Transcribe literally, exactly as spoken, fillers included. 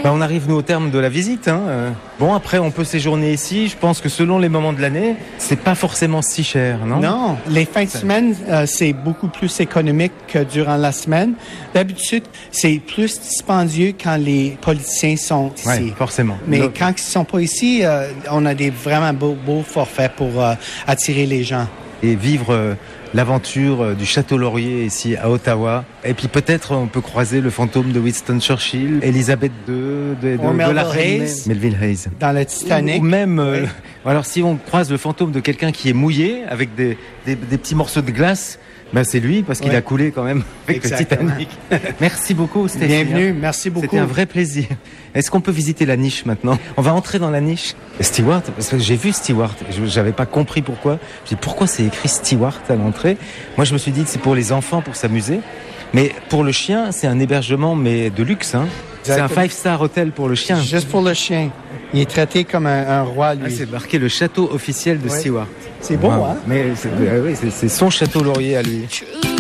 Bah, on arrive, nous, au terme de la visite. Hein. Euh, bon, après, on peut séjourner ici. Je pense que selon les moments de l'année, c'est pas forcément si cher, non? Non. Les fins de semaine, euh, c'est beaucoup plus économique que durant la semaine. D'habitude, c'est plus dispendieux quand les politiciens sont ici. Oui, forcément. Mais Donc, quand ils sont pas ici, euh, on a des vraiment beaux, beaux forfaits pour euh, attirer les gens. Et vivre euh, l'aventure euh, du Château Laurier ici à Ottawa. Et puis peut-être on peut croiser le fantôme de Winston Churchill, Elisabeth deux, de, de, Ou de, de la Melville reine Hayes. Melville Hayes. Dans le Titanic. Ou même, euh, Oui. alors si on croise le fantôme de quelqu'un qui est mouillé avec des, des, des petits morceaux de glace, ben c'est lui parce qu'il Oui. a coulé quand même avec Exactement. le Titanic. Merci beaucoup Stéphie. Bienvenue, merci beaucoup. C'était un vrai plaisir. Est-ce qu'on peut visiter la niche maintenant? On va entrer dans la niche. Stewart, parce que j'ai vu Stewart, je j'avais pas compris pourquoi. Je dis pourquoi c'est écrit Stewart à l'entrée. Moi je me suis dit que c'est pour les enfants, pour s'amuser. Mais pour le chien, c'est un hébergement mais de luxe. Hein. C'est un five-star hotel pour le chien. Juste pour le chien. Il est traité comme un, un roi, lui. Ah, c'est marqué le château officiel de Ouais. Stewart. C'est beau, Wow. hein? Mais c'est, ah oui, c'est, c'est son château Laurier à lui. True